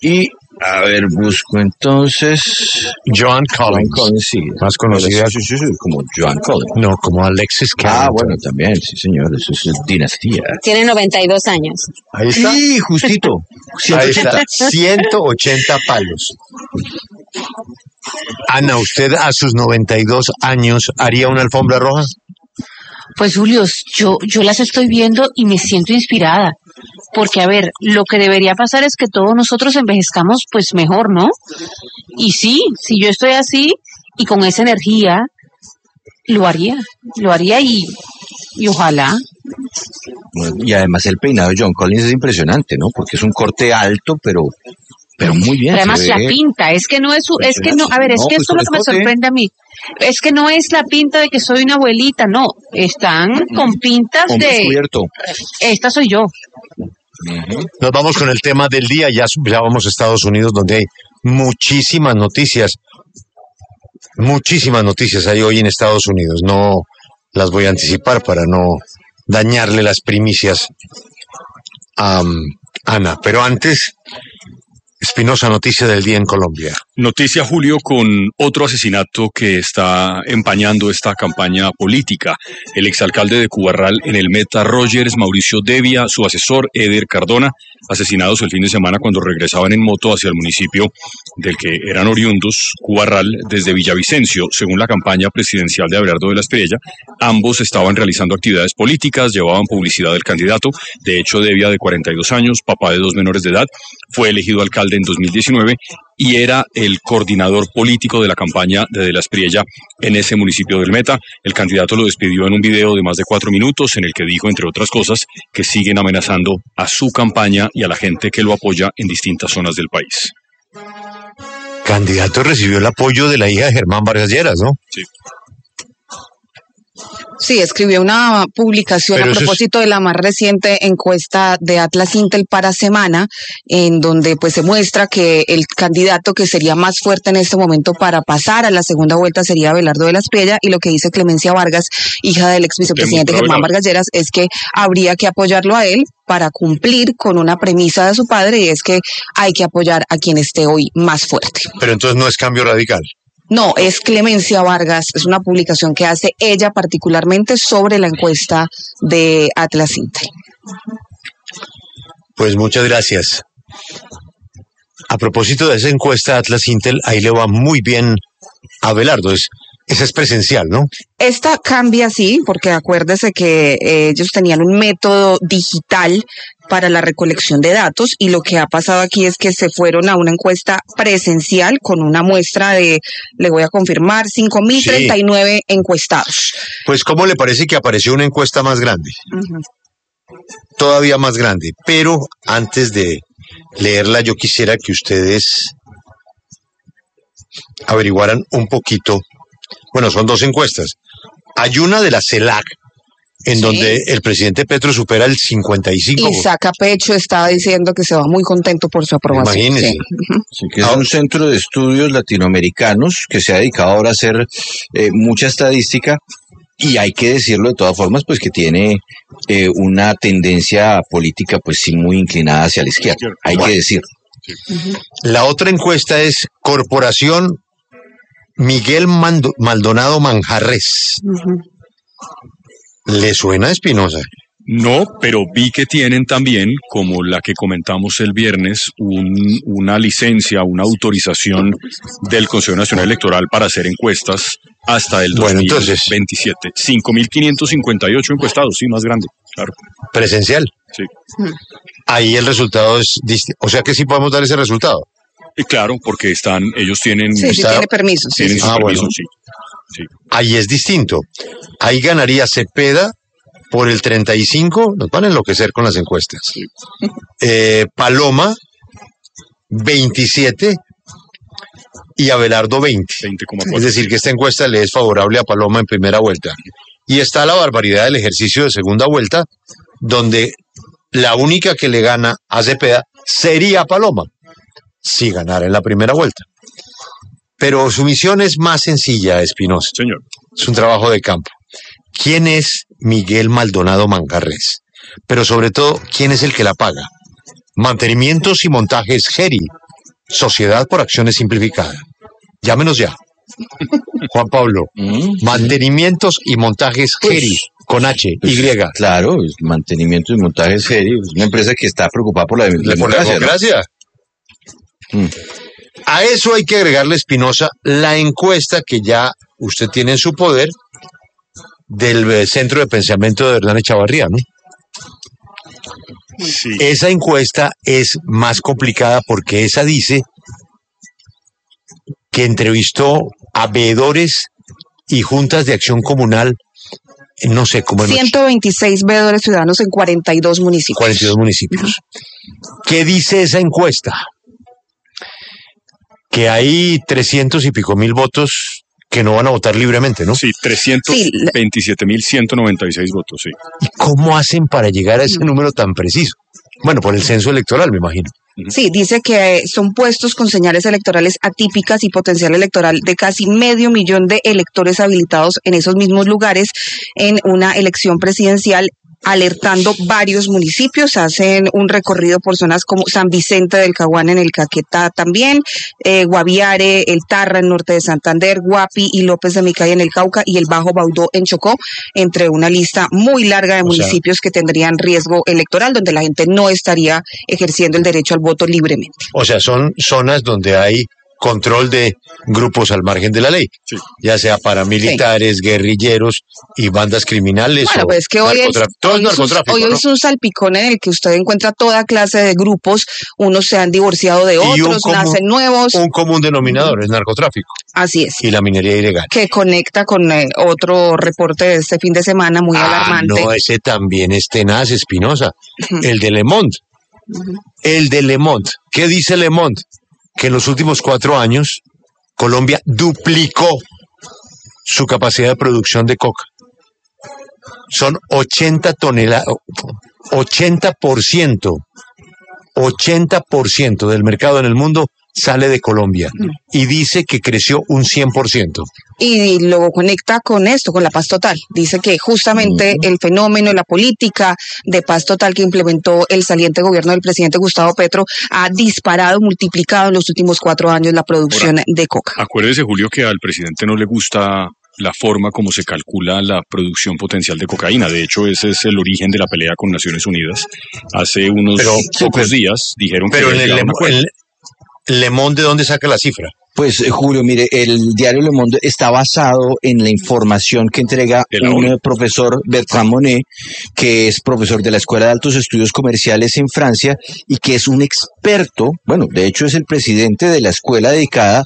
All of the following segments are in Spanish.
Y, a ver, busco entonces... Joan Collins. Sí. Más conocida Sí, como Joan Collins. No, como Alexis Carrington. Bueno, también, sí, señor, eso es dinastía. Tiene 92 años. Ahí está. Sí, justito. Ahí está, 180 palos. Ana, ¿usted a sus 92 años haría una alfombra roja? Pues Julio, yo las estoy viendo y me siento inspirada. Porque, a ver, lo que debería pasar es que todos nosotros envejezcamos pues mejor, ¿no? Y sí, si yo estoy así y con esa energía, lo haría y ojalá. Y además el peinado de John Collins es impresionante, ¿no? Porque es un corte alto, pero muy bien. Pero además la pinta, es que no es, es que no, a ver, es que esto es lo que me sorprende a mí. Es que no es la pinta de que soy una abuelita, no. Están con pintas de... Descubierto. Esta soy yo. Nos vamos con el tema del día, ya vamos a Estados Unidos, donde hay muchísimas noticias hay hoy en Estados Unidos. No las voy a anticipar para no dañarle las primicias a Ana, pero antes, Espinosa, noticia del día en Colombia. Noticia, Julio, con otro asesinato que está empañando esta campaña política. El exalcalde de Cubarral en el Meta, Rogers Mauricio Devia, su asesor, Eder Cardona, asesinados el fin de semana cuando regresaban en moto hacia el municipio del que eran oriundos, Cubarral, desde Villavicencio. Según la campaña presidencial de Abelardo de la Espriella, ambos estaban realizando actividades políticas, llevaban publicidad del candidato. De hecho, Devia, de 42 años, papá de 2 menores de edad, fue elegido alcalde en 2019 y era el coordinador político de la campaña de la Espriella en ese municipio del Meta. El candidato lo despidió en un video de más de 4 minutos en el que dijo, entre otras cosas, que siguen amenazando a su campaña y a la gente que lo apoya en distintas zonas del país. Candidato recibió el apoyo de la hija de Germán Vargas Lleras, ¿no? Sí. Sí, escribió una publicación a propósito de la más reciente encuesta de Atlas Intel para Semana, en donde pues se muestra que el candidato que sería más fuerte en este momento para pasar a la segunda vuelta sería Abelardo de la Espriella, y lo que dice Clemencia Vargas, hija del ex vicepresidente Germán Vargas Lleras, es que habría que apoyarlo a él para cumplir con una premisa de su padre, y es que hay que apoyar a quien esté hoy más fuerte. Pero entonces no es Cambio Radical. No, es Clemencia Vargas, es una publicación que hace ella particularmente sobre la encuesta de Atlas Intel. Pues muchas gracias. A propósito de esa encuesta de Atlas Intel, ahí le va muy bien a Abelardo, esa es presencial, ¿no? Esta cambia, sí, porque acuérdese que ellos tenían un método digital para la recolección de datos, y lo que ha pasado aquí es que se fueron a una encuesta presencial con una muestra de, le voy a confirmar, 5.039 encuestados. Pues, ¿cómo le parece que apareció una encuesta más grande? Todavía más grande, pero antes de leerla yo quisiera que ustedes averiguaran un poquito. Bueno, son 2 encuestas. Hay una de la CELAC, en donde el presidente Petro supera el 55%. Y saca pecho, estaba diciendo que se va muy contento por su aprobación. Imagínense. Sí, que es un centro de estudios latinoamericanos que se ha dedicado ahora a hacer mucha estadística, y hay que decirlo de todas formas, pues que tiene una tendencia política pues sí muy inclinada hacia la izquierda, hay que decirlo. La otra encuesta es Corporación Miguel Maldonado Manjarres. ¿Le suena a Espinosa? No, pero vi que tienen también, como la que comentamos el viernes, una licencia, una autorización del Consejo Nacional Electoral para hacer encuestas hasta el 2027. 5.558 encuestados, sí, más grande, claro. Presencial. Sí. Ahí el resultado es distinto. O sea que sí podemos dar ese resultado. Y claro, porque ellos tienen... Sí, tiene permiso. Tienen su permiso, bueno. Sí. Ahí es distinto. Ahí ganaría Cepeda por el 35%, nos van a enloquecer con las encuestas. Sí. Paloma, 27%, y Abelardo, 20,4%. Es decir, que esta encuesta le es favorable a Paloma en primera vuelta. Y está la barbaridad del ejercicio de segunda vuelta, donde la única que le gana a Cepeda sería Paloma, si ganara en la primera vuelta. Pero su misión es más sencilla, Espinosa. Señor. Es un trabajo de campo. ¿Quién es Miguel Maldonado Manjarres? Pero sobre todo, ¿quién es el que la paga? Mantenimientos y montajes Geri, Sociedad por Acciones Simplificada. Llámenos ya. Juan Pablo, mantenimientos y montajes Geri, con H, Y. Claro, mantenimientos y montajes Geri, es una empresa que está preocupada por la democracia. ¿No? A eso hay que agregarle, Espinosa, la encuesta que ya usted tiene en su poder del Centro de Pensamiento de Hernán Echavarría, ¿no? Sí. Esa encuesta es más complicada porque esa dice que entrevistó a veedores y juntas de acción comunal, no sé cómo... 126 veedores ciudadanos en 42 municipios. 42 municipios. ¿Qué dice esa encuesta? Que hay 300 y pico mil votos que no van a votar libremente, ¿no? Sí, 327.196 votos, sí. ¿Y cómo hacen para llegar a ese número tan preciso? Bueno, por el censo electoral, me imagino. Sí, dice que son puestos con señales electorales atípicas y potencial electoral de casi 500.000 de electores habilitados en esos mismos lugares en una elección presidencial, alertando varios municipios. Hacen un recorrido por zonas como San Vicente del Caguán en el Caquetá también, Guaviare, El Tarra en norte de Santander, Guapi y López de Micaya en el Cauca y el Bajo Baudó en Chocó, entre una lista muy larga de municipios que tendrían riesgo electoral, donde la gente no estaría ejerciendo el derecho al voto libremente. O sea, son zonas donde hay control de grupos al margen de la ley, sí, ya sea paramilitares, guerrilleros y bandas criminales. Bueno, pues que hoy es un salpicón en el que usted encuentra toda clase de grupos, unos se han divorciado de otros, nacen nuevos. Un común denominador es narcotráfico. Así es. Y la minería ilegal. Que conecta con otro reporte de este fin de semana muy alarmante. No, ese también es tenaz, Espinosa. El de Le Monde. El de Le Monde. ¿Qué dice Le Monde? Que en los últimos 4 años Colombia duplicó su capacidad de producción de coca. Son 80 toneladas, 80% del mercado en el mundo sale de Colombia y dice que creció un 100%. Y lo conecta con esto, con la paz total. Dice que justamente el fenómeno, la política de paz total que implementó el saliente gobierno del presidente Gustavo Petro ha disparado, multiplicado en los últimos 4 años la producción de coca. Acuérdese, Julio, que al presidente no le gusta la forma como se calcula la producción potencial de cocaína. De hecho, ese es el origen de la pelea con Naciones Unidas. Hace unos pocos días dijeron que... Pero en el Le Monde, ¿de dónde saca la cifra? Pues, Julio, mire, el diario Le Monde está basado en la información que entrega un profesor, Bertrand Monet, que es profesor de la Escuela de Altos Estudios Comerciales en Francia y que es un experto, bueno, de hecho es el presidente de la escuela dedicada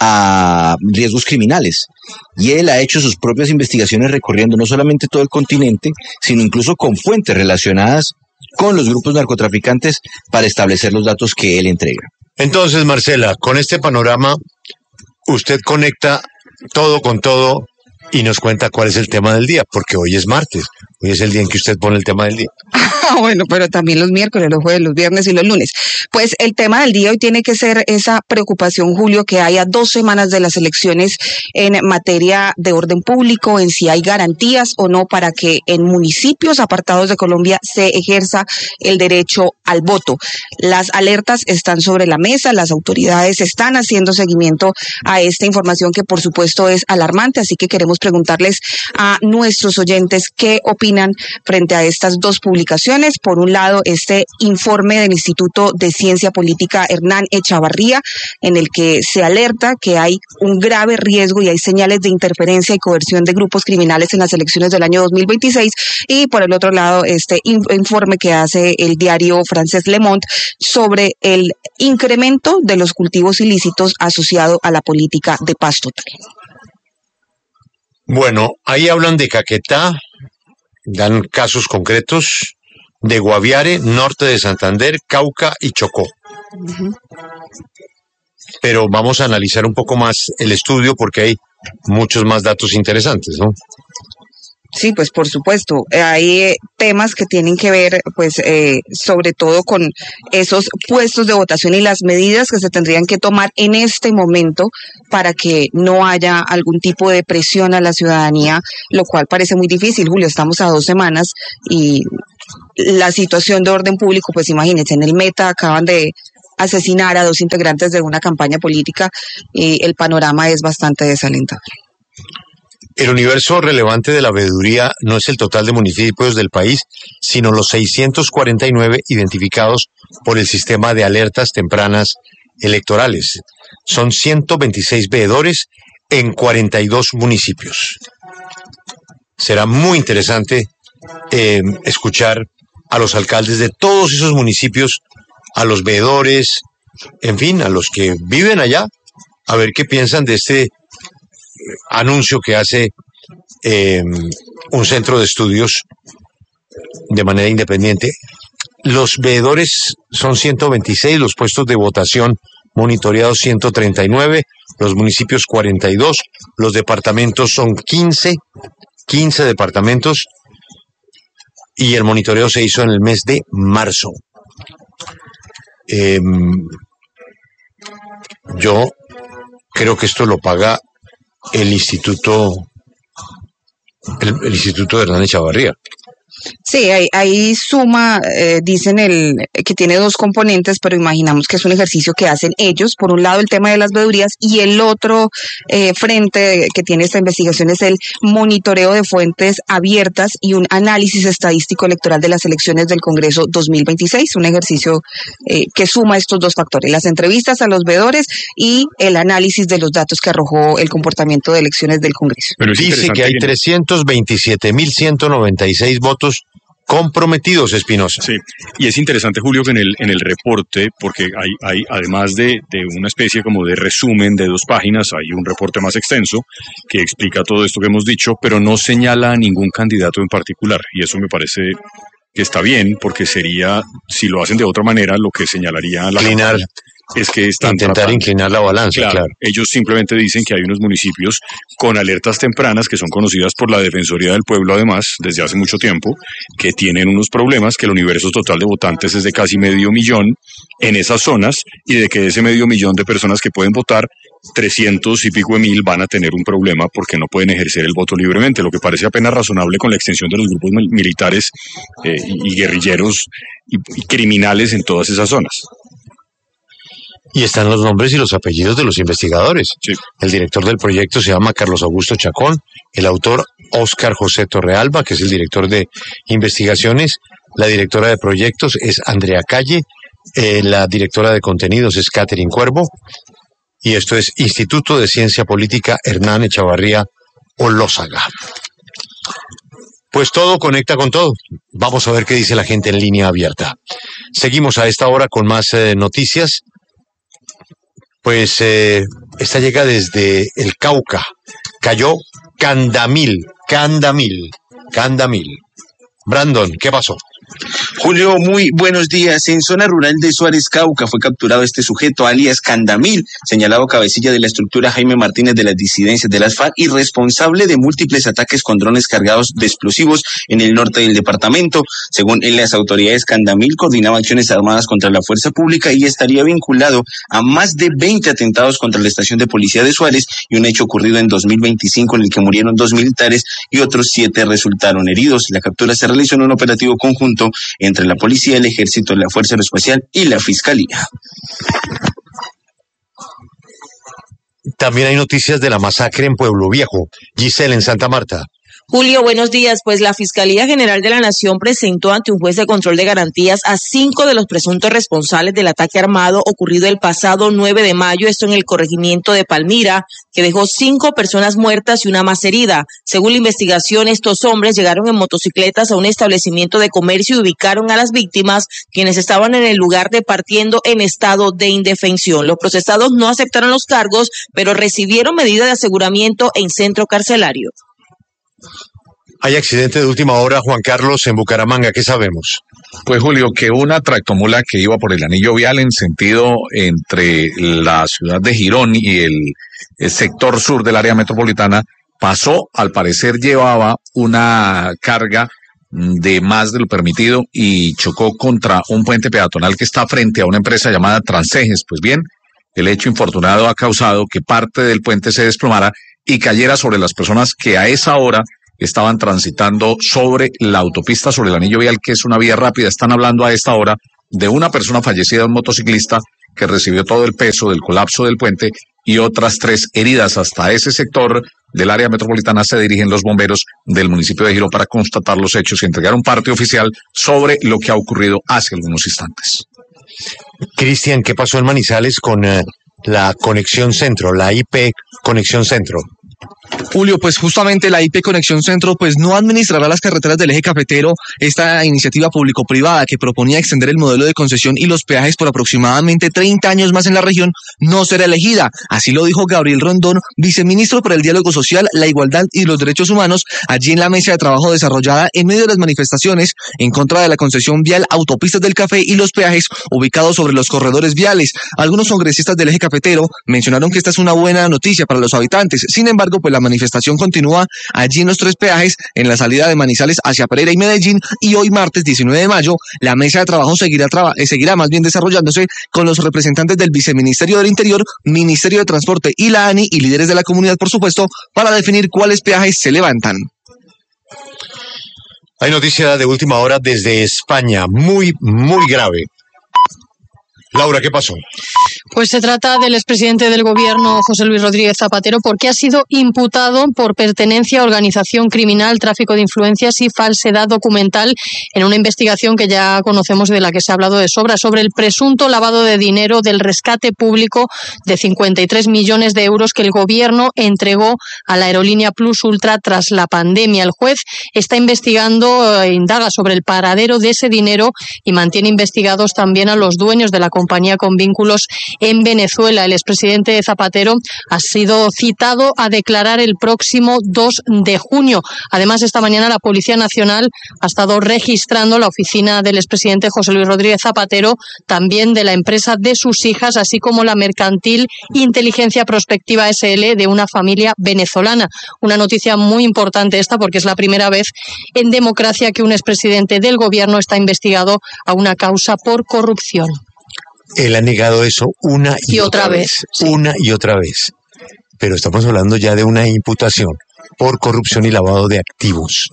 a riesgos criminales. Y él ha hecho sus propias investigaciones recorriendo no solamente todo el continente, sino incluso con fuentes relacionadas con los grupos narcotraficantes para establecer los datos que él entrega. Entonces, Marcela, con este panorama, usted conecta todo con todo y nos cuenta cuál es el tema del día, porque hoy es martes, hoy es el día en que usted pone el tema del día. Bueno, pero también los miércoles, los jueves, los viernes y los lunes. Pues el tema del día hoy tiene que ser esa preocupación, Julio, que haya 2 semanas de las elecciones en materia de orden público, en si hay garantías o no para que en municipios apartados de Colombia se ejerza el derecho al voto. Las alertas están sobre la mesa, las autoridades están haciendo seguimiento a esta información que por supuesto es alarmante, así que queremos preguntarles a nuestros oyentes qué opinan frente a estas 2 publicaciones. Por un lado, este informe del Instituto de Ciencia Política Hernán Echavarría, en el que se alerta que hay un grave riesgo y hay señales de interferencia y coerción de grupos criminales en las elecciones del año 2026. Y por el otro lado, este informe que hace el diario francés Le Monde sobre el incremento de los cultivos ilícitos asociado a la política de paz total. Bueno, ahí hablan de Caquetá, dan casos concretos de Guaviare, norte de Santander, Cauca y Chocó. Pero vamos a analizar un poco más el estudio porque hay muchos más datos interesantes, ¿no? Sí, pues por supuesto. Hay temas que tienen que ver, pues, sobre todo con esos puestos de votación y las medidas que se tendrían que tomar en este momento para que no haya algún tipo de presión a la ciudadanía, lo cual parece muy difícil, Julio. Estamos a 2 semanas y la situación de orden público, pues imagínense, en el Meta acaban de asesinar a 2 integrantes de una campaña política, el panorama es bastante desalentador. El universo relevante de la veeduría no es el total de municipios del país, sino los 649 identificados por el sistema de alertas tempranas electorales. Son 126 veedores en 42 municipios. Será muy interesante escuchar a los alcaldes de todos esos municipios, a los veedores, en fin, a los que viven allá, a ver qué piensan de este anuncio que hace un centro de estudios de manera independiente. Los veedores son 126, los puestos de votación monitoreados 139, los municipios 42, los departamentos son 15 departamentos, y el monitoreo se hizo en el mes de marzo. Yo creo que esto lo paga el Instituto de Hernán Echavarría. Sí, ahí suma, dicen que tiene 2 componentes, pero imaginamos que es un ejercicio que hacen ellos. Por un lado, el tema de las veedurías, y el otro frente que tiene esta investigación es el monitoreo de fuentes abiertas y un análisis estadístico electoral de las elecciones del Congreso 2026, un ejercicio que suma estos 2 factores, las entrevistas a los veedores y el análisis de los datos que arrojó el comportamiento de elecciones del Congreso. Pero dice que hay 327.196 votos comprometidos, Espinosa. Sí, y es interesante, Julio, que en el reporte, porque hay además de una especie como de resumen de 2 páginas, hay un reporte más extenso que explica todo esto que hemos dicho, pero no señala a ningún candidato en particular, y eso me parece que está bien, porque sería, si lo hacen de otra manera, lo que señalaría la campaña es que están intentar inclinar la balanza, claro. Ellos simplemente dicen que hay unos municipios con alertas tempranas que son conocidas por la Defensoría del Pueblo, además, desde hace mucho tiempo, que tienen unos problemas, que el universo total de votantes es de casi 500,000 en esas zonas, y de que ese 500,000 de personas que pueden votar, 300 y pico de mil van a tener un problema porque no pueden ejercer el voto libremente, lo que parece apenas razonable con la extensión de los grupos militares y guerrilleros y criminales en todas esas zonas. Y están los nombres y los apellidos de los investigadores. Sí. El director del proyecto se llama Carlos Augusto Chacón, el autor Óscar José Torrealba, que es el director de investigaciones, la directora de proyectos es Andrea Calle, la directora de contenidos es Catherine Cuervo, y esto es Instituto de Ciencia Política Hernán Echavarría Olózaga. Pues todo conecta con todo. Vamos a ver qué dice la gente en línea abierta. Seguimos a esta hora con más noticias. Pues esta llega desde el Cauca. Cayó Candamil. Brandon, ¿qué pasó? Julio, muy buenos días. En zona rural de Suárez, Cauca, fue capturado este sujeto, alias Candamil, señalado cabecilla de la estructura Jaime Martínez de las disidencias de las FARC y responsable de múltiples ataques con drones cargados de explosivos en el norte del departamento. Según las autoridades, Candamil coordinaba acciones armadas contra la fuerza pública y estaría vinculado a más de 20 atentados contra la estación de policía de Suárez y un hecho ocurrido en 2025 en el que murieron 2 militares y otros 7 resultaron heridos. La captura se realizó en un operativo conjunto entre la policía, el ejército, la fuerza aeroespacial y la fiscalía. También hay noticias de la masacre en Pueblo Viejo. Giselle, en Santa Marta. Julio, buenos días. Pues la Fiscalía General de la Nación presentó ante un juez de control de garantías a 5 de los presuntos responsables del ataque armado ocurrido el pasado 9 de mayo, esto en el corregimiento de Palmira, que dejó 5 personas muertas y una más herida. Según la investigación, estos hombres llegaron en motocicletas a un establecimiento de comercio y ubicaron a las víctimas, quienes estaban en el lugar departiendo en estado de indefensión. Los procesados no aceptaron los cargos, pero recibieron medida de aseguramiento en centro carcelario. Hay accidente de última hora, Juan Carlos, en Bucaramanga. ¿Qué sabemos? Pues, Julio, que una tractomula que iba por el anillo vial en sentido entre la ciudad de Girón y el sector sur del área metropolitana pasó, al parecer llevaba una carga de más de lo permitido y chocó contra un puente peatonal que está frente a una empresa llamada Transejes. Pues bien, el hecho infortunado ha causado que parte del puente se desplomara y cayera sobre las personas que a esa hora estaban transitando sobre la autopista, sobre el anillo vial, que es una vía rápida. Están hablando a esta hora de una persona fallecida, un motociclista, que recibió todo el peso del colapso del puente, y otras 3 heridas. Hasta ese sector del área metropolitana se dirigen los bomberos del municipio de Girón para constatar los hechos y entregar un parte oficial sobre lo que ha ocurrido hace algunos instantes. Cristian, ¿qué pasó en Manizales con la Conexión Centro, la IP Conexión Centro? Julio, pues justamente la IP Conexión Centro pues no administrará las carreteras del eje cafetero. Esta iniciativa público-privada que proponía extender el modelo de concesión y los peajes por aproximadamente 30 años más en la región no será elegida. Así lo dijo Gabriel Rondón, viceministro para el Diálogo Social, la Igualdad y los Derechos Humanos, allí en la mesa de trabajo desarrollada en medio de las manifestaciones en contra de la concesión vial Autopistas del Café y los peajes ubicados sobre los corredores viales. Algunos congresistas del eje cafetero mencionaron que esta es una buena noticia para los habitantes. Sin embargo, pues la manifestación continúa allí en los 3 peajes, en la salida de Manizales hacia Pereira y Medellín, y hoy martes 19 de mayo la mesa de trabajo seguirá más bien desarrollándose con los representantes del Viceministerio del Interior, Ministerio de Transporte y la ANI y líderes de la comunidad, por supuesto, para definir cuáles peajes se levantan. Hay noticia de última hora desde España, muy grave. Laura, ¿qué pasó? Pues se trata del expresidente del gobierno, José Luis Rodríguez Zapatero, porque ha sido imputado por pertenencia a organización criminal, tráfico de influencias y falsedad documental en una investigación que ya conocemos, de la que se ha hablado de sobra, sobre el presunto lavado de dinero del rescate público de 53 millones de euros que el gobierno entregó a la aerolínea Plus Ultra tras la pandemia. El juez está investigando, indaga sobre el paradero de ese dinero y mantiene investigados también a los dueños de la compañía con vínculos en Venezuela. El expresidente Zapatero ha sido citado a declarar el próximo 2 de junio. Además, esta mañana la Policía Nacional ha estado registrando la oficina del expresidente José Luis Rodríguez Zapatero, también de la empresa de sus hijas, así como la mercantil Inteligencia Prospectiva SL de una familia venezolana. Una noticia muy importante esta, porque es la primera vez en democracia que un expresidente del gobierno está investigado a una causa por corrupción. Él ha negado eso una y otra vez. Sí. Una y otra vez. Pero estamos hablando ya de una imputación por corrupción y lavado de activos.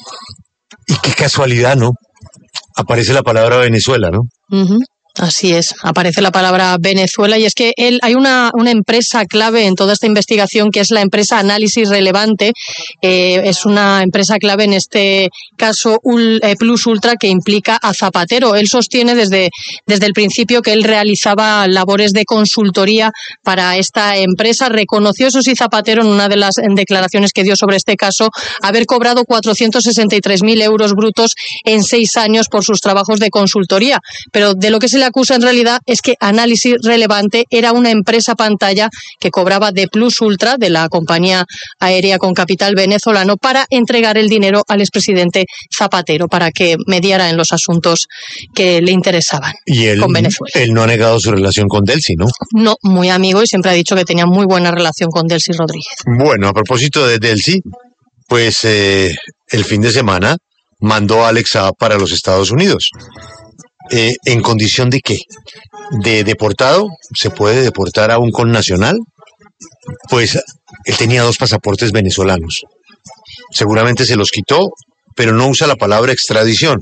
Y qué casualidad, ¿no? Aparece la palabra Venezuela, ¿no? Uh-huh. Así es, aparece la palabra Venezuela, y es que hay una empresa clave en toda esta investigación, que es la empresa Análisis Relevante. Es una empresa clave en este caso Plus Ultra, que implica a Zapatero. Él sostiene desde el principio que él realizaba labores de consultoría para esta empresa. Reconoció, eso sí, Zapatero, en una de las declaraciones que dio sobre este caso, haber cobrado 463.000 euros brutos en 6 años por sus trabajos de consultoría. Pero de lo que se le acusa en realidad es que Análisis Relevante era una empresa pantalla que cobraba de Plus Ultra, de la compañía aérea con capital venezolano, para entregar el dinero al expresidente Zapatero para que mediara en los asuntos que le interesaban con Venezuela. Él no ha negado su relación con Delcy, ¿no? No, muy amigo, y siempre ha dicho que tenía muy buena relación con Delcy Rodríguez. Bueno, a propósito de Delcy, pues el fin de semana mandó a Alex Saab para los Estados Unidos. ¿En condición de qué? ¿De deportado? ¿Se puede deportar a un connacional? Pues él tenía 2 pasaportes venezolanos. Seguramente se los quitó, pero no usa la palabra extradición.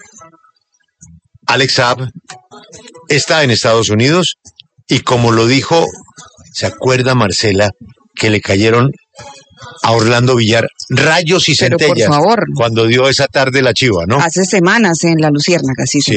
Alex Saab está en Estados Unidos y, como lo dijo, ¿se acuerda Marcela que le cayeron a Orlando Villar rayos y centellas? Pero por favor, cuando dio esa tarde la chiva, ¿no? Hace semanas en La Luciérnaga, sí.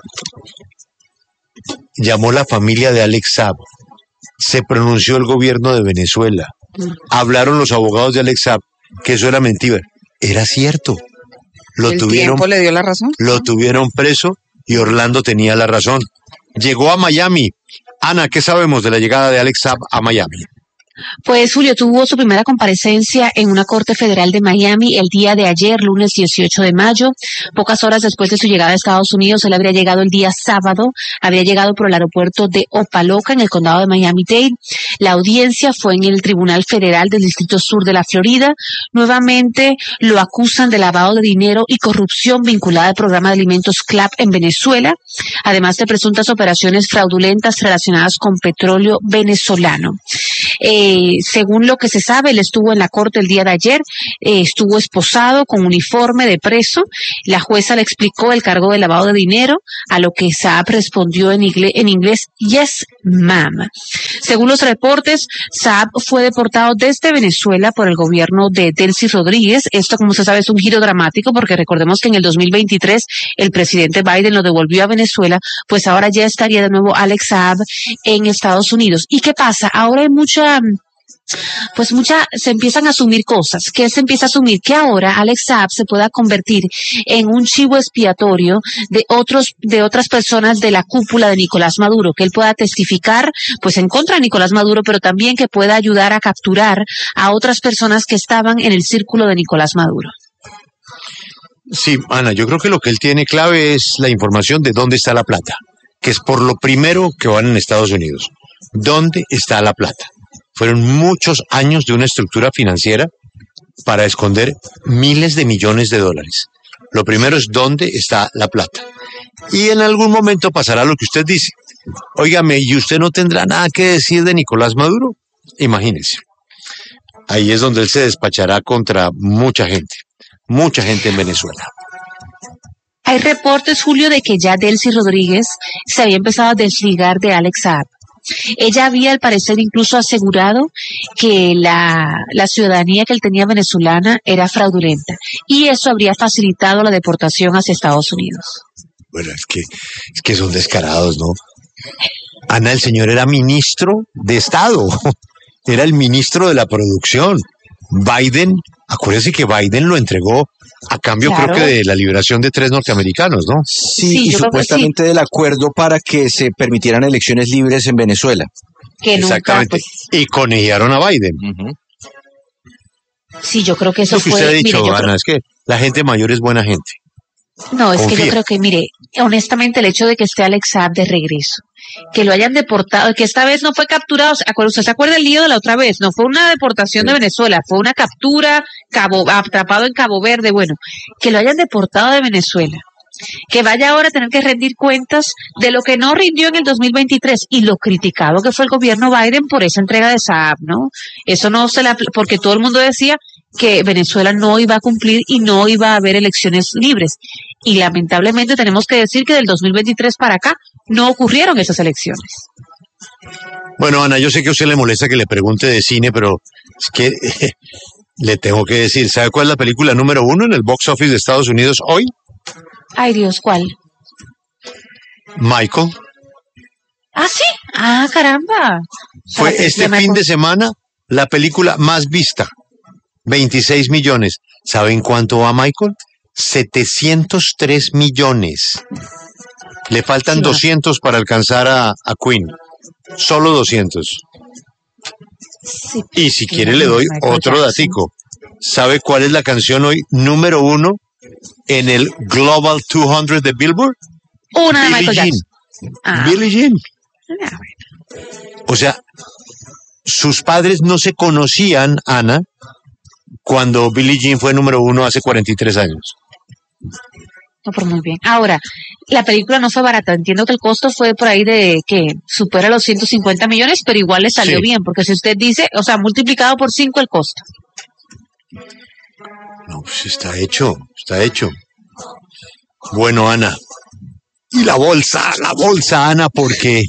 Llamó la familia de Alex Saab, se pronunció el gobierno de Venezuela, hablaron los abogados de Alex Saab que eso era mentira. Era cierto. ¿El tiempo le dio la razón? Lo tuvieron preso y Orlando tenía la razón. Llegó a Miami. Ana, ¿qué sabemos de la llegada de Alex Saab a Miami? Pues Julio tuvo su primera comparecencia en una corte federal de Miami el día de ayer, lunes 18 de mayo. Pocas horas después de su llegada a Estados Unidos, él habría llegado el día sábado, habría llegado por el aeropuerto de Opa-locka en el condado de Miami-Dade. La audiencia fue en el Tribunal Federal del Distrito Sur de la Florida. Nuevamente lo acusan de lavado de dinero y corrupción vinculada al programa de alimentos CLAP en Venezuela, además de presuntas operaciones fraudulentas relacionadas con petróleo venezolano. Según lo que se sabe, él estuvo en la corte el día de ayer, estuvo esposado con uniforme de preso. La jueza le explicó el cargo de lavado de dinero, a lo que Saab respondió en inglés, yes, ma'am. Según los reportes, Saab fue deportado desde Venezuela por el gobierno de Delcy Rodríguez. Esto, como se sabe, es un giro dramático porque recordemos que en el 2023 el presidente Biden lo devolvió a Venezuela, pues ahora ya estaría de nuevo Alex Saab en Estados Unidos. ¿Y qué pasa? Ahora hay se empiezan a asumir cosas. ¿Qué se empieza a asumir? Que ahora Alex Saab se pueda convertir en un chivo expiatorio de otras personas de la cúpula de Nicolás Maduro, que él pueda testificar pues en contra de Nicolás Maduro, pero también que pueda ayudar a capturar a otras personas que estaban en el círculo de Nicolás Maduro. Sí, Ana, yo creo que lo que él tiene clave es la información de dónde está la plata, que es por lo primero que van en Estados Unidos. ¿Dónde está la plata? Fueron muchos años de una estructura financiera para esconder miles de millones de dólares. Lo primero es dónde está la plata. Y en algún momento pasará lo que usted dice. Óigame, ¿y usted no tendrá nada que decir de Nicolás Maduro? Imagínese. Ahí es donde él se despachará contra mucha gente en Venezuela. Hay reportes, Julio, de que ya Delcy Rodríguez se había empezado a desligar de Alex Saab. Ella había, al parecer, incluso asegurado que la ciudadanía que él tenía venezolana era fraudulenta, y eso habría facilitado la deportación hacia Estados Unidos. Bueno, es que son descarados, ¿no? Ana, el señor era ministro de Estado, era el ministro de la producción. Biden, acuérdense que Biden lo entregó a cambio, claro, creo que de la liberación de 3 norteamericanos, ¿no? Sí, y supuestamente del acuerdo para que se permitieran elecciones libres en Venezuela. Que exactamente. Nunca, pues... Y conejearon a Biden. Sí, yo creo que eso fue... Lo que usted ha dicho, Ana, es que la gente mayor es buena gente. No, es que yo creo que, mire, honestamente el hecho de que esté Alex Saab de regreso, que lo hayan deportado, que esta vez no fue capturado, ¿usted se acuerda el lío de la otra vez? No fue una deportación de Venezuela, fue una captura, atrapado en Cabo Verde, bueno, que lo hayan deportado de Venezuela, que vaya ahora a tener que rendir cuentas de lo que no rindió en el 2023 y lo criticado que fue el gobierno Biden por esa entrega de Saab, ¿no? Eso no porque todo el mundo decía que Venezuela no iba a cumplir y no iba a haber elecciones libres. Y lamentablemente tenemos que decir que del 2023 para acá no ocurrieron esas elecciones. Bueno, Ana, yo sé que a usted le molesta que le pregunte de cine, pero es que le tengo que decir, ¿sabe cuál es la película número 1 en el box office de Estados Unidos hoy? Ay, Dios, ¿cuál? Michael. ¿Ah, sí? Ah, caramba. Fue este fin de semana la película más vista. 26 millones. ¿Saben cuánto va Michael? 703 millones. Le faltan 200 para alcanzar a Queen. Solo 200. Sí, y si quiere le doy otro datico. ¿Sabe cuál es la canción hoy número 1 en el Global 200 de Billboard? Una de Michael Jackson. Billie Jean. O sea, sus padres no se conocían, Ana, cuando Billie Jean fue número 1 hace 43 años. No, pero muy bien. Ahora, la película no fue barata. Entiendo que el costo fue por ahí de que supera los 150 millones, pero igual le salió bien, porque si usted dice, o sea, multiplicado por 5 el costo. No, pues está hecho. Bueno, Ana. Y la bolsa, Ana, porque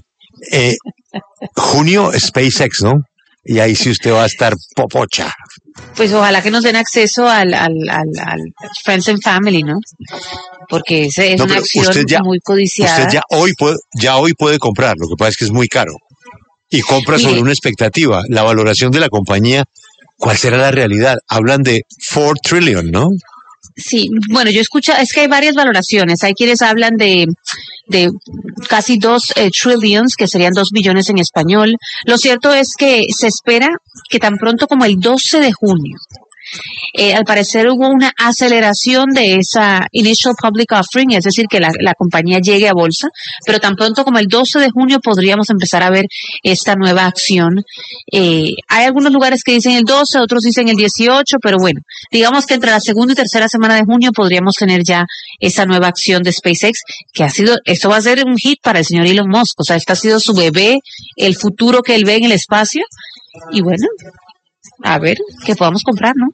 junio SpaceX, ¿no? Y ahí sí usted va a estar popocha. Pues ojalá que nos den acceso al Friends and Family, ¿no? Porque es una acción muy codiciada. Usted ya hoy puede comprar, lo que pasa es que es muy caro. Y compra sobre una expectativa. La valoración de la compañía, ¿cuál será la realidad? Hablan de 4 trillion, ¿no? Sí, bueno, yo escucho, es que hay varias valoraciones. Hay quienes hablan de casi 2 trillions, que serían 2 billones en español. Lo cierto es que se espera que tan pronto como el 12 de junio al parecer hubo una aceleración de esa initial public offering, es decir, que la compañía llegue a bolsa, pero tan pronto como el 12 de junio podríamos empezar a ver esta nueva acción. Hay algunos lugares que dicen el 12, otros dicen el 18, pero bueno, digamos que entre la segunda y tercera semana de junio podríamos tener ya esa nueva acción de SpaceX, que esto va a ser un hit para el señor Elon Musk, o sea, este ha sido su bebé, el futuro que él ve en el espacio, y bueno, a ver, que podamos comprar, ¿no?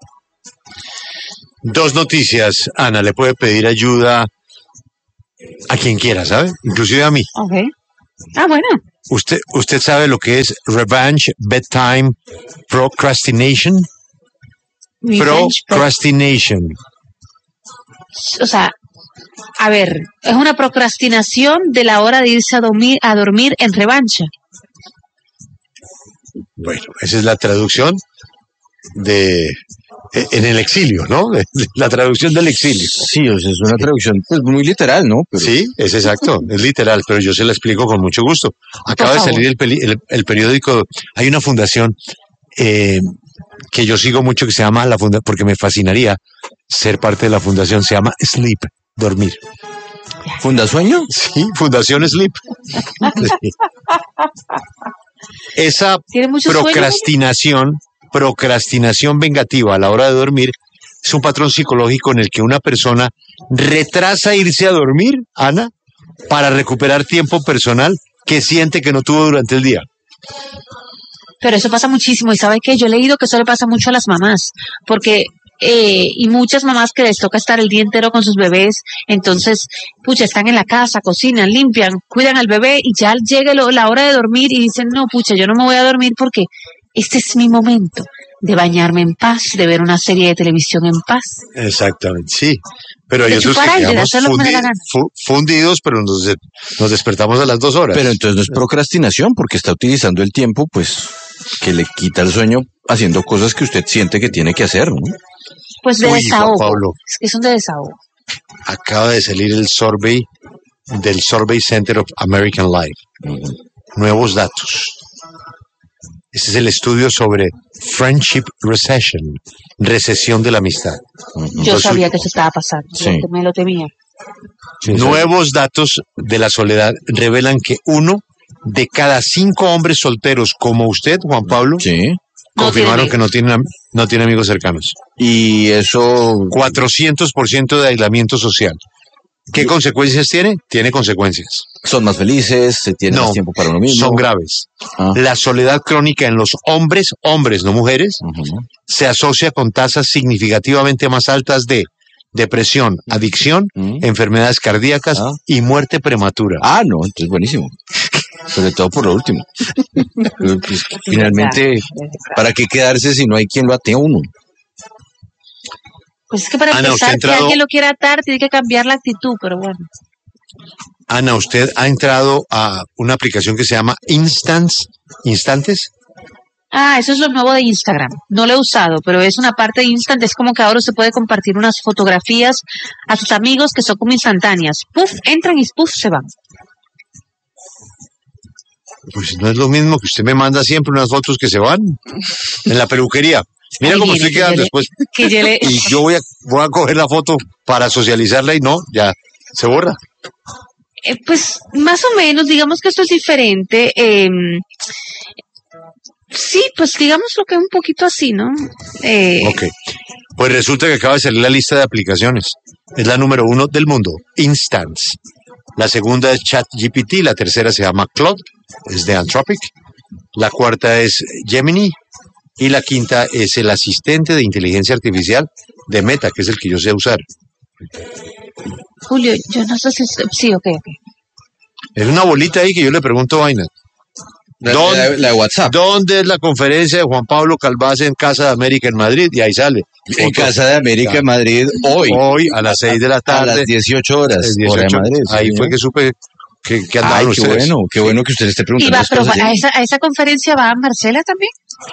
Dos noticias, Ana, le puede pedir ayuda a quien quiera, ¿sabe? Inclusive a mí. Okay. Bueno. ¿Usted sabe lo que es Revenge Bedtime Procrastination? Procrastination. O sea, a ver, es una procrastinación de la hora de irse a dormir en revancha. Bueno, esa es la traducción en el exilio, ¿no? La traducción del exilio. Sí, o sea, es una traducción pues muy literal, ¿no? Pero... Sí, es exacto, es literal, pero yo se la explico con mucho gusto. Acaba de salir el periódico, hay una fundación que yo sigo mucho que se llama la fundación, porque me fascinaría ser parte de la fundación, se llama Sleep, dormir. ¿Fundasueño? Sí, Fundación Sleep. Sí. Esa procrastinación vengativa a la hora de dormir es un patrón psicológico en el que una persona retrasa irse a dormir, Ana, para recuperar tiempo personal que siente que no tuvo durante el día. Pero eso pasa muchísimo, y ¿sabe qué? Yo he leído que eso le pasa mucho a las mamás, porque y muchas mamás que les toca estar el día entero con sus bebés, entonces, pucha, están en la casa, cocinan, limpian, cuidan al bebé, y ya llega la hora de dormir y dicen, no, pucha, yo no me voy a dormir porque este es mi momento de bañarme en paz, de ver una serie de televisión en paz. Exactamente, sí. Pero hay otros que quedamos fundidos, pero nos despertamos a las 2 horas. Pero entonces no es procrastinación, porque está utilizando el tiempo, pues, que le quita el sueño haciendo cosas que usted siente que tiene que hacer, ¿no? Pues de desahogo. Pablo, es un de desahogo. Acaba de salir el survey del Survey Center of American Life. Nuevos datos. Este es el estudio sobre Friendship Recession, recesión de la amistad. Yo sabía que eso estaba pasando, sí. Me lo temía. Nuevos datos de la soledad revelan que 1 de cada 5 hombres solteros como usted, Juan Pablo, sí, confirmaron que no tiene amigos cercanos. Y eso... 400% de aislamiento social. ¿Qué consecuencias tiene? Tiene consecuencias. Son más felices, se tiene más tiempo para uno mismo. Son graves. La soledad crónica en los hombres, no mujeres, se asocia con tasas significativamente más altas de depresión, adicción, enfermedades cardíacas y muerte prematura. No, entonces buenísimo. Sobre todo por lo último. Pues, finalmente, ¿para qué quedarse si no hay quien lo ate a uno? Pues es que para empezar, si alguien lo quiere atar, tiene que cambiar la actitud, pero bueno. Ana, ¿usted ha entrado a una aplicación que se llama Instantes? Eso es lo nuevo de Instagram. No lo he usado, pero es una parte de Instant. Es como que ahora se puede compartir unas fotografías a sus amigos que son como instantáneas. Puf, entran y puf, se van. Pues no es lo mismo que usted me manda siempre unas fotos que se van en la peluquería. Mira cómo estoy quedando después. Y yo voy a coger la foto para socializarla y no, ya se borra. Pues más o menos, digamos que esto es diferente. Sí, pues digamos lo que es un poquito así, ¿no? Ok. Pues resulta que acaba de salir la lista de aplicaciones. Es la número 1 del mundo, Instance. La segunda es ChatGPT, la tercera se llama Claude, es de Anthropic. La cuarta es Gemini. Y la quinta es el asistente de inteligencia artificial de Meta, que es el que yo sé usar. Julio, yo no sé si... Sí, ok. Es una bolita ahí que yo le pregunto vainas. La de WhatsApp. ¿Dónde es la conferencia de Juan Pablo Calvase en Casa de América en Madrid? Y ahí sale. En Casa de América en Madrid hoy. Hoy a las 6 de la tarde. A las 18 horas. 18, hora de Madrid. Ahí fue que supe que andaban ustedes. Qué bueno que usted le esté preguntando. ¿A esa conferencia va Marcela también?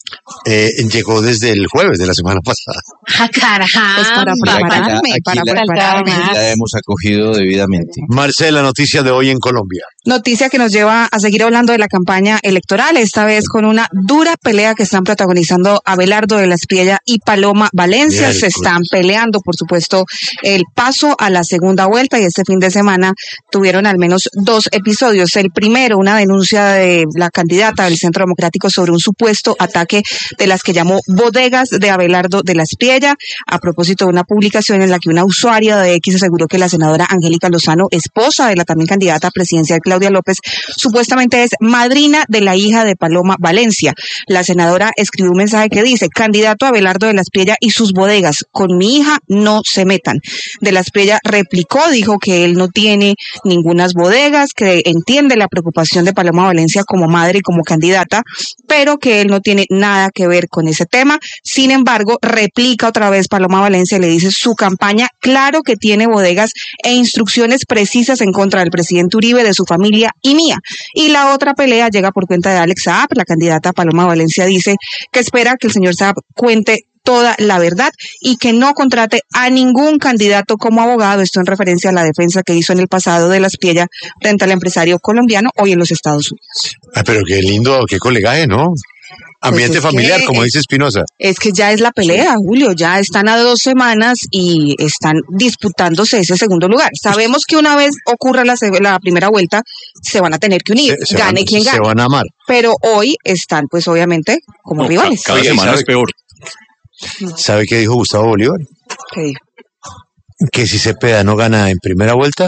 Llegó desde el jueves de la semana pasada. ¡Ah, caramba! Pues para prepararme. La hemos acogido debidamente. Marcela, noticia de hoy en Colombia. Noticia que nos lleva a seguir hablando de la campaña electoral, esta vez con una dura pelea que están protagonizando Abelardo de la Espriella y Paloma Valencia. Se están peleando, por supuesto, el paso a la segunda vuelta, y este fin de semana tuvieron al menos 2 episodios. El primero, una denuncia de la candidata del Centro Democrático sobre un supuesto ataque de las que llamó bodegas de Abelardo de la Espriella, a propósito de una publicación en la que una usuaria de X aseguró que la senadora Angélica Lozano, esposa de la también candidata presidencial Claudia López, supuestamente es madrina de la hija de Paloma Valencia. La senadora escribió un mensaje que dice: candidato Abelardo de la Espriella y sus bodegas, con mi hija no se metan. De la Espriella replicó, dijo que él no tiene ningunas bodegas, que entiende la preocupación de Paloma Valencia como madre y como candidata, pero que él no tiene nada que ver con ese tema. Sin embargo, replica otra vez Paloma Valencia y le dice: su campaña, claro que tiene bodegas e instrucciones precisas en contra del presidente Uribe, de su familia y mía. Y la otra pelea llega por cuenta de Alex Saab. La candidata Paloma Valencia dice que espera que el señor Saab cuente toda la verdad y que no contrate a ningún candidato como abogado. Esto en referencia a la defensa que hizo en el pasado de la Espriella frente al empresario colombiano, hoy en los Estados Unidos. Pero qué lindo, qué colegaje, ¿no? Ambiente pues familiar, como dice Espinosa. Es que ya es la pelea, Julio, ya están a 2 semanas y están disputándose ese segundo lugar. Sabemos que una vez ocurra la primera vuelta, se van a tener que unir, gane quien gane. Se van a amar. Pero hoy están, pues obviamente, como rivales. Cada semana es peor. ¿Sabe qué dijo Gustavo Bolívar? ¿Qué dijo? Que si Cepeda no gana en primera vuelta,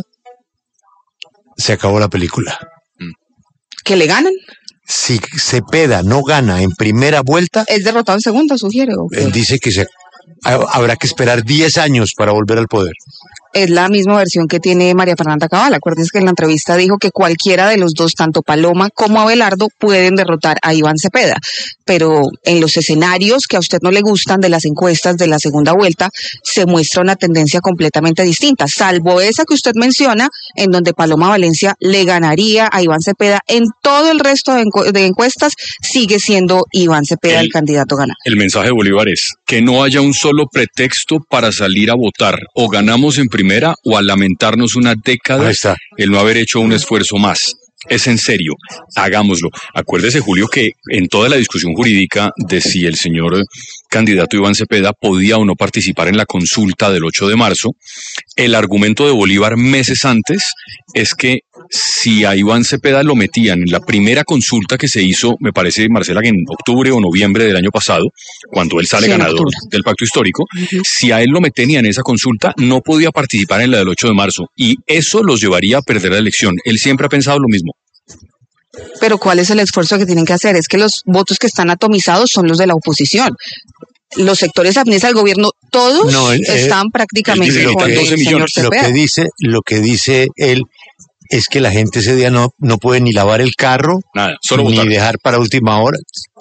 se acabó la película. ¿Que le ganan? Si Cepeda no gana en primera vuelta, es derrotado en segunda, sugiere. Él dice que habrá que esperar 10 años para volver al poder. Es la misma versión que tiene María Fernanda Cabal. Acuérdense que en la entrevista dijo que cualquiera de los dos, tanto Paloma como Abelardo, pueden derrotar a Iván Cepeda. Pero en los escenarios que a usted no le gustan de las encuestas de la segunda vuelta, se muestra una tendencia completamente distinta, salvo esa que usted menciona, en donde Paloma Valencia le ganaría a Iván Cepeda. En todo el resto de encuestas sigue siendo Iván Cepeda el candidato ganador. El mensaje de Bolívar es que no haya un solo pretexto para salir a votar. O ganamos en primera o a lamentarnos una década el no haber hecho un esfuerzo más. Es en serio, hagámoslo. Acuérdese, Julio, que en toda la discusión jurídica de si el señor candidato Iván Cepeda podía o no participar en la consulta del 8 de marzo, el argumento de Bolívar meses antes es que si a Iván Cepeda lo metían en la primera consulta que se hizo, me parece, Marcela, que en octubre o noviembre del año pasado, cuando él sale ganador del pacto histórico, si a él lo metían en esa consulta, no podía participar en la del 8 de marzo, y eso los llevaría a perder la elección. Él siempre ha pensado lo mismo. Pero ¿cuál es el esfuerzo que tienen que hacer? Es que los votos que están atomizados son los de la oposición. Los sectores afines al gobierno, todos están prácticamente con el señor Cepeda. Lo que dice él es que la gente ese día no puede ni lavar el carro, solo ni votar. dejar para última hora.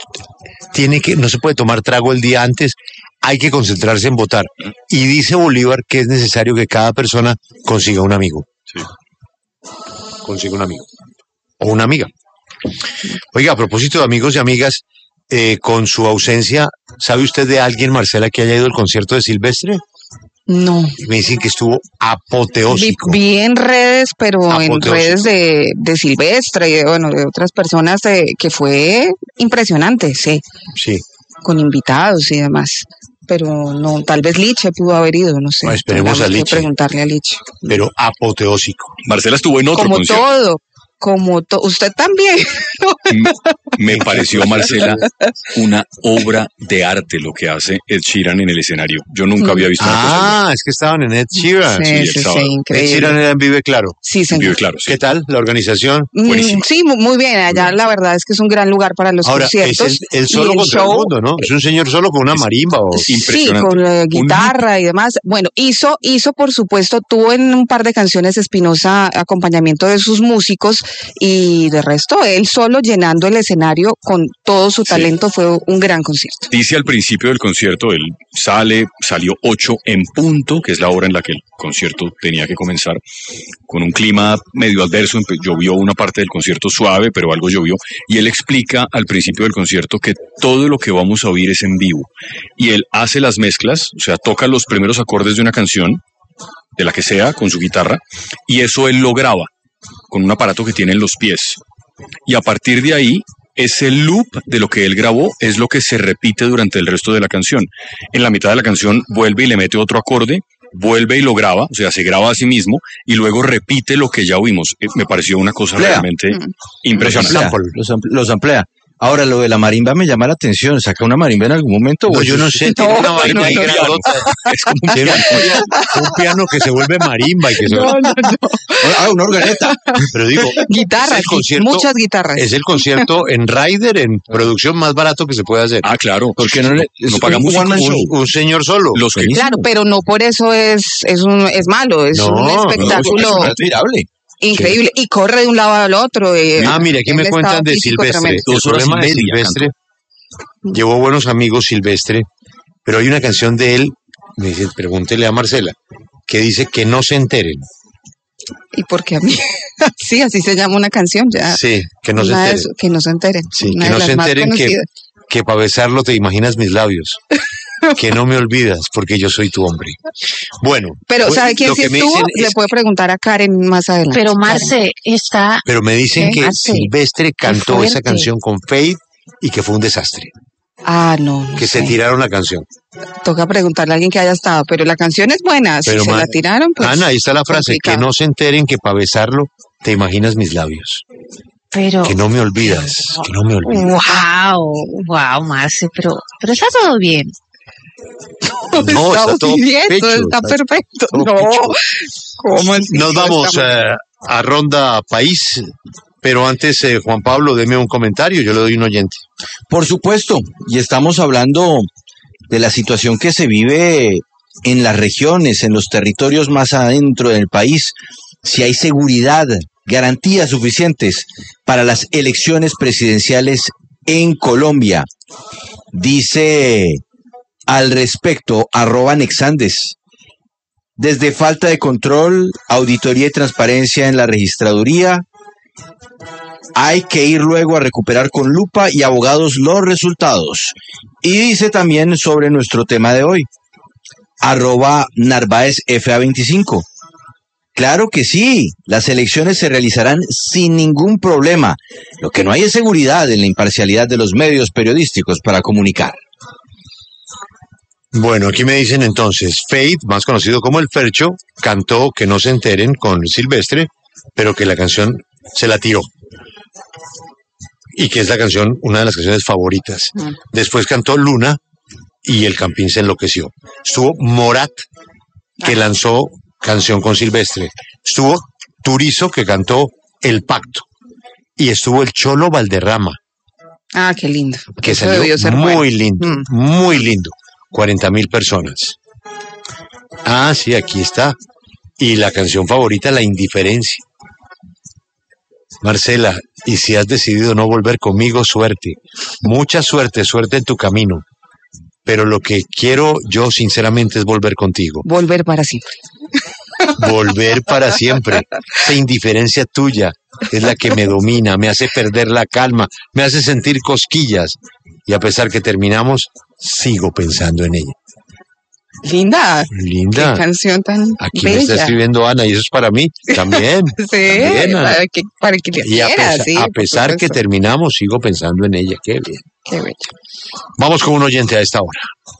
No se puede tomar trago el día antes, hay que concentrarse en votar. Y dice Bolívar que es necesario que cada persona consiga un amigo. Sí. Consiga un amigo. O una amiga. Oiga, a propósito de amigos y amigas, con su ausencia, ¿sabe usted de alguien, Marcela, que haya ido al concierto de Silvestre? No. Me dicen que estuvo apoteósico. Vi en redes, pero en redes de Silvestre y de otras personas, que fue impresionante, sí. Sí. Con invitados y demás. Pero no, tal vez Liche pudo haber ido, no sé. Esperemos a Liche. Preguntarle a Liche. Pero apoteósico. Marcela estuvo en otro concierto. Usted también. Me pareció, Marcela, una obra de arte lo que hace Ed Sheeran en el escenario. Yo nunca había visto una cosa. Es que estaban en Ed Sheeran. Sí, increíble. Ed Sheeran era en Vive Claro. Sí, señor. Vive Claro, sí. ¿Qué tal la organización? Buenísimo. Sí, muy bien. Allá la verdad es que es un gran lugar para los conciertos. Es el solo contra el mundo, ¿no? Es un señor solo con una marimba. Sí, con guitarra y demás. Bueno, hizo, por supuesto, tuvo en un par de canciones Espinosa acompañamiento de sus músicos, y de resto él solo llenando el escenario escenario con todo su talento. Fue un gran concierto. Dice al principio del concierto, él salió 8 en punto, que es la hora en la que el concierto tenía que comenzar, con un clima medio adverso. Llovió una parte del concierto suave, pero algo llovió, y él explica al principio del concierto que todo lo que vamos a oír es en vivo, y él hace las mezclas, o sea, toca los primeros acordes de una canción, de la que sea, con su guitarra, y eso él lo graba con un aparato que tiene en los pies, y a partir de ahí, ese loop de lo que él grabó es lo que se repite durante el resto de la canción. En la mitad de la canción vuelve y le mete otro acorde, vuelve y lo graba, o sea, se graba a sí mismo y luego repite lo que ya oímos. Me pareció una cosa realmente impresionante. Los amplía. Ahora, lo de la marimba me llama la atención. ¿Saca una marimba en algún momento? No, yo no sé, tiene una marimba ahí grandota. Es como un piano que se vuelve marimba y que se vuelve... una organeta. Pero digo, guitarras, muchas guitarras. Es el concierto en Rider, en producción más barato que se puede hacer. Ah, claro. Porque no pagamos un señor solo. Claro, pero no por eso es malo, es un espectáculo. Es admirable. Increíble, y corre de un lado al otro. Mire, aquí me cuentan de Silvestre. El problema de Silvestre, llevó buenos amigos Silvestre, pero hay una canción de él, me dice, pregúntele a Marcela, que dice que no se enteren. ¿Y por qué a mí? Sí, así se llama una canción ya. Sí, que no se enteren. Que no se enteren. Sí, que no se enteren que para besarlo te imaginas mis labios. Que no me olvidas, porque yo soy tu hombre. Bueno. Pero, ¿sabe quién sí estuvo? Le puede preguntar a Karen más adelante. Pero Marce está... Pero me dicen que Silvestre cantó esa canción con Faith y que fue un desastre. Ah, no que sé. Se tiraron la canción. Toca preguntarle a alguien que haya estado, pero la canción es buena. Pero si se la tiraron, pues... Ana, ahí está la frase, complicado. Que no se enteren que para besarlo te imaginas mis labios. Pero... Que no me olvidas, que no me olvidas. Wow, Marce, pero está todo bien. No, está todo pecho, está perfecto. Todo no, ¿cómo así? Nos vamos a Ronda País, pero antes, Juan Pablo, deme un comentario, yo le doy un oyente. Por supuesto, y estamos hablando de la situación que se vive en las regiones, en los territorios más adentro del país, si hay seguridad, garantías suficientes para las elecciones presidenciales en Colombia. Dice... Al respecto, @Nexandes. Desde falta de control, auditoría y transparencia en la registraduría, hay que ir luego a recuperar con lupa y abogados los resultados. Y dice también sobre nuestro tema de hoy, @NarváezFA25. Claro que sí, las elecciones se realizarán sin ningún problema. Lo que no hay es seguridad en la imparcialidad de los medios periodísticos para comunicar. Bueno, aquí me dicen entonces, Faith, más conocido como El Fercho, cantó Que no se enteren con Silvestre, pero que la canción se la tiró. Y que es la canción, una de las canciones favoritas. Después cantó Luna y el Campín se enloqueció. Estuvo Morat, que lanzó canción con Silvestre. Estuvo Turizo, que cantó El Pacto. Y estuvo el Cholo Valderrama. Ah, qué lindo. Que salió muy lindo, muy lindo. 40,000 personas. Ah, sí, aquí está. Y la canción favorita, La Indiferencia. Marcela, y si has decidido no volver conmigo, suerte. Mucha suerte, suerte en tu camino. Pero lo que quiero yo, sinceramente, es volver contigo. Volver para siempre. Volver para siempre. Esa indiferencia tuya es la que me domina, me hace perder la calma, me hace sentir cosquillas. Y a pesar que terminamos, sigo pensando en ella. Linda. Linda. Qué canción tan Aquí bella. me está escribiendo Ana y eso es para mí también. Sí, también, para que le quiera, sí, a pesar que terminamos, sigo pensando en ella. Qué bien. Qué bello. Vamos con un oyente a esta hora.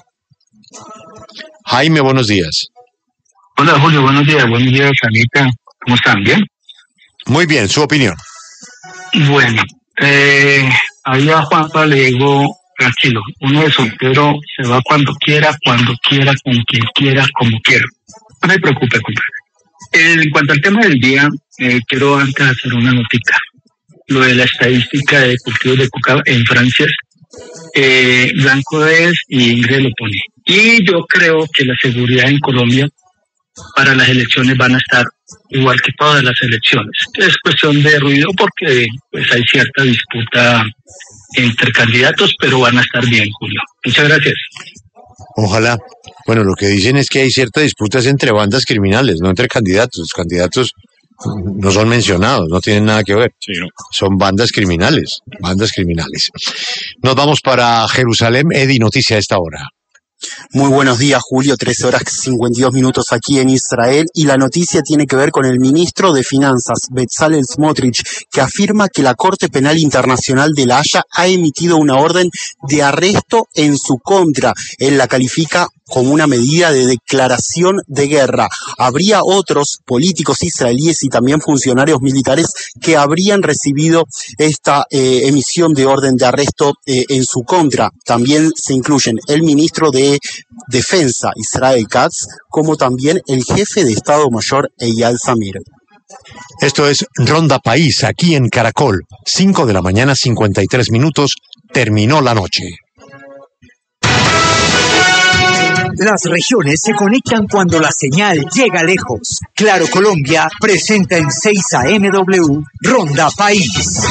Jaime, buenos días. Hola Julio, buenos días, Anita. ¿Cómo están? ¿Bien? Muy bien, su opinión. Bueno, ahí a Juanpa le digo, tranquilo, uno de soltero se va cuando quiera, con quien quiera, como quiera. No me preocupe, compadre. En cuanto al tema del día, quiero antes hacer una notica. Lo de la estadística de cultivos de coca en Francia, Blanco es y Ingrid lo pone. Y yo creo que la seguridad en Colombia para las elecciones van a estar igual que todas las elecciones. Es cuestión de ruido porque pues hay cierta disputa entre candidatos, pero van a estar bien, Julio. Muchas gracias. Ojalá. Bueno, lo que dicen es que hay ciertas disputas entre bandas criminales, no entre candidatos. Los candidatos no son mencionados, no tienen nada que ver. Sí, no. Son bandas criminales, bandas criminales. Nos vamos para Jerusalén. Eddie, noticia a esta hora. Muy buenos días, Julio, 13:52 aquí en Israel, y la noticia tiene que ver con el ministro de Finanzas, Bezalel Smotrich, que afirma que la Corte Penal Internacional de La Haya ha emitido una orden de arresto en su contra. Él la califica como una medida de declaración de guerra. Habría otros políticos israelíes y también funcionarios militares que habrían recibido esta emisión de orden de arresto en su contra. También se incluyen el ministro de Defensa, Israel Katz, como también el jefe de Estado Mayor, Eyal Zamir. Esto es Ronda País, aquí en Caracol. 5 de la mañana, 53 minutos. Terminó la noche. Las regiones se conectan cuando la señal llega lejos. Claro Colombia presenta en 6 AMW Ronda País.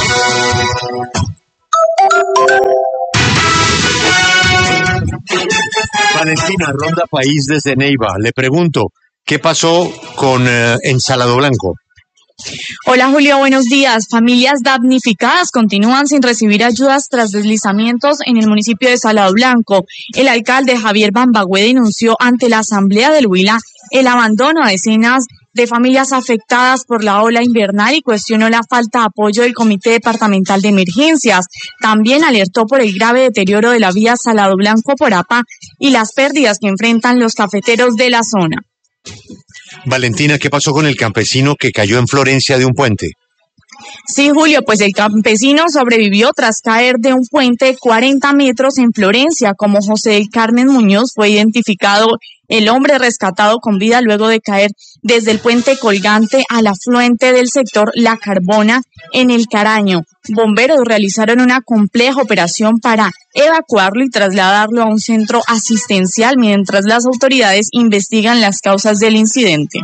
Valentina, Ronda País desde Neiva. Le pregunto, ¿qué pasó con Salado Blanco? Hola Julio, buenos días. Familias damnificadas continúan sin recibir ayudas tras deslizamientos en el municipio de Salado Blanco. El alcalde Javier Bambagüe denunció ante la Asamblea del Huila el abandono a decenas de familias afectadas por la ola invernal y cuestionó la falta de apoyo del Comité Departamental de Emergencias. También alertó por el grave deterioro de la vía Salado Blanco-Porapa y las pérdidas que enfrentan los cafeteros de la zona. Valentina, ¿qué pasó con el campesino que cayó en Florencia de un puente? Sí, Julio, pues el campesino sobrevivió tras caer de un puente de 40 metros en Florencia. Como José del Carmen Muñoz fue identificado el hombre rescatado con vida luego de caer desde el puente colgante al afluente del sector La Carbona en el Caraño. Bomberos realizaron una compleja operación para evacuarlo y trasladarlo a un centro asistencial mientras las autoridades investigan las causas del incidente.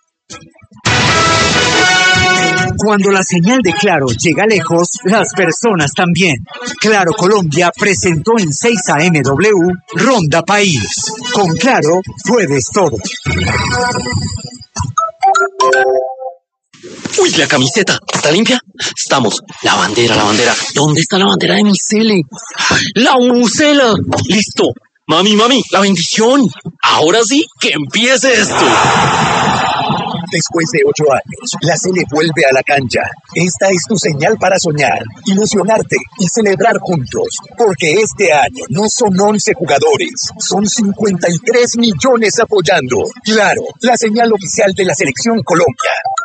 Cuando la señal de Claro llega lejos, las personas también. Claro Colombia presentó en 6 AMW Ronda País. Con Claro puedes todo. Uy, la camiseta, ¿está limpia? Estamos. La bandera. ¿Dónde está la bandera de mi cele? ¡La bubucela! ¡Listo! Mami, la bendición. Ahora sí, que empiece esto. Después de 8 años, la Sele vuelve a la cancha. Esta es tu señal para soñar, ilusionarte y celebrar juntos. Porque este año no son 11 jugadores, son 53 millones apoyando. Claro, la señal oficial de la Selección Colombia.